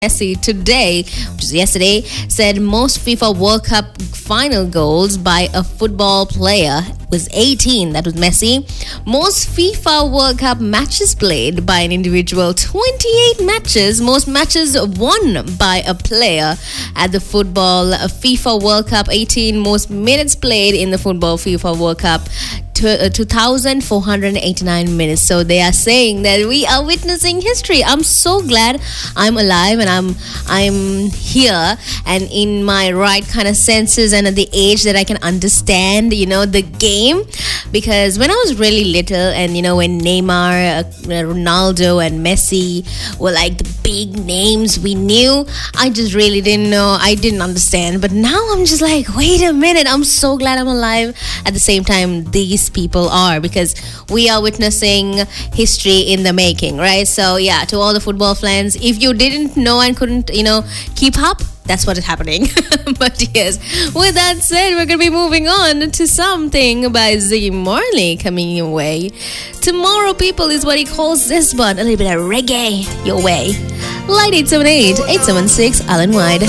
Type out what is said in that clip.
Messi today, which is yesterday, said most FIFA World Cup final goals by a football player was 18. That was Messi. Most FIFA World Cup matches played by an individual, 28 matches. Most matches won by a player at the football FIFA World Cup, 18. Most minutes played in the football FIFA World Cup, 2,489 minutes. So they are saying that we are witnessing history. I'm so glad I'm alive and I'm here and in my right kind of senses and at the age that I can understand, the game. Because when I was really little and, when Neymar, Ronaldo and Messi were like the big names we knew, I just really didn't know. I didn't understand. But now I'm just like, wait a minute. I'm so glad I'm alive. At the same time, these people are, because we are witnessing history in the making, right? So yeah, to all the football fans, if you didn't know and couldn't, keep up, that's what is happening. But yes, with that said, we're going to be moving on to something by Ziggy Marley coming your way. Tomorrow, people, is what he calls this one. A little bit of reggae your way. Light 878-876 Alan Wide.